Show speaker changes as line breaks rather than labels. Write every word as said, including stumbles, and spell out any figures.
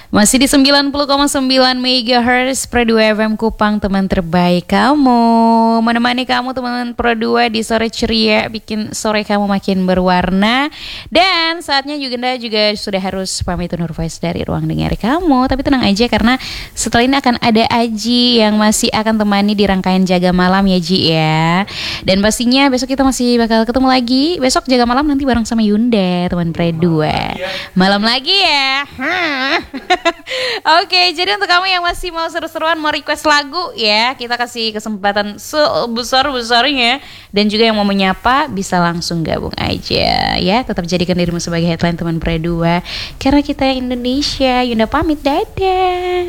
Masih di sembilan puluh koma sembilan megahertz Pro dua F M Kupang, teman terbaik kamu. Menemani kamu teman-teman Pro dua di sore ceria, bikin sore kamu makin berwarna. Dan saatnya Yugenda juga sudah harus pamit undur voice dari ruang dengar kamu. Tapi tenang aja karena setelah ini akan ada Aji yang masih akan temani di rangkaian Jaga Malam ya Ji ya. Dan pastinya besok kita masih bakal ketemu lagi. Besok Jaga Malam nanti bareng sama Yunda, teman Pro dua. Malam lagi ya. Oke, jadi untuk kamu yang masih mau seru-seruan, mau request lagu ya, kita kasih kesempatan sebesar-besarnya. Dan juga yang mau menyapa bisa langsung gabung aja ya. Tetap jadikan dirimu sebagai headline teman Pro dua, karena kita Indonesia. Yunda pamit, dadah.